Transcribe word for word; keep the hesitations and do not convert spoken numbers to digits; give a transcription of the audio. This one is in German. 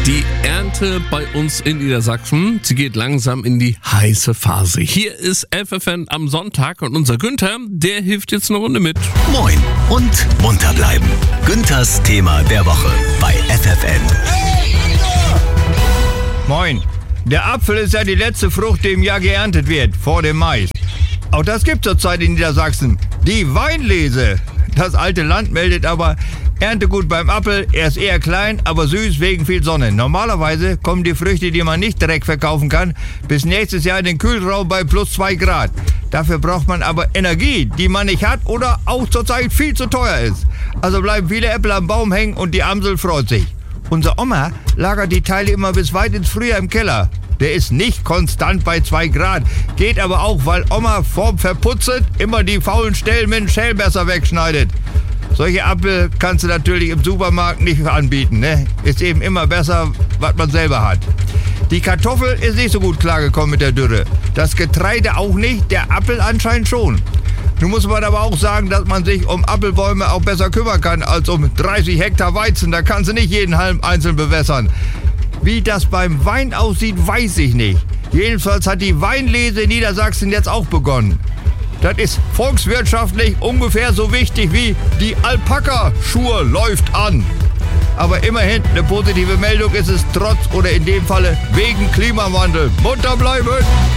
Die Ernte bei uns in Niedersachsen, sie geht langsam in die heiße Phase. Hier ist F F N am Sonntag und unser Günther, der hilft jetzt eine Runde mit. Moin und munter bleiben. Günthers Thema der Woche bei F F N. Moin. Der Apfel ist ja die letzte Frucht, die im Jahr geerntet wird, vor dem Mais. Auch das gibt es zurzeit in Niedersachsen. Die Weinlese. Das alte Land meldet aber, Erntegut beim Apfel, er ist eher klein, aber süß wegen viel Sonne. Normalerweise kommen die Früchte, die man nicht direkt verkaufen kann, bis nächstes Jahr in den Kühlraum bei plus zwei Grad. Dafür braucht man aber Energie, die man nicht hat oder auch zurzeit viel zu teuer ist. Also bleiben viele Äpfel am Baum hängen und die Amsel freut sich. Unser Oma lagert die Teile immer bis weit ins Frühjahr im Keller. Der ist nicht konstant bei zwei Grad. Geht aber auch, weil Oma vorm Verputzen immer die faulen Stellen mit dem Schälmesser wegschneidet. Solche Apfel kannst du natürlich im Supermarkt nicht anbieten, ne? Ist eben immer besser, was man selber hat. Die Kartoffel ist nicht so gut klargekommen mit der Dürre. Das Getreide auch nicht, der Apfel anscheinend schon. Nun muss man aber auch sagen, dass man sich um Apfelbäume auch besser kümmern kann als um dreißig Hektar Weizen. Da kannst du nicht jeden Halm einzeln bewässern. Wie das beim Wein aussieht, weiß ich nicht. Jedenfalls hat die Weinlese in Niedersachsen jetzt auch begonnen. Das ist volkswirtschaftlich ungefähr so wichtig wie die Alpaka-Schur läuft an. Aber immerhin, eine positive Meldung ist es trotz oder in dem Falle wegen Klimawandel. Munter bleiben!